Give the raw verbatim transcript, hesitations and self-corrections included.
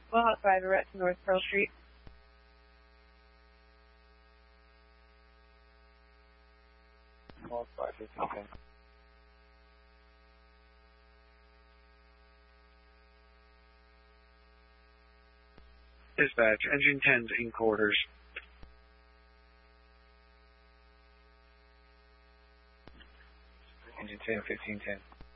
Mohawk five, direct to North Pearl Street. Mohawk five, fifteen ten. Dispatch, engine ten's in quarters. Engine ten, fifteen ten.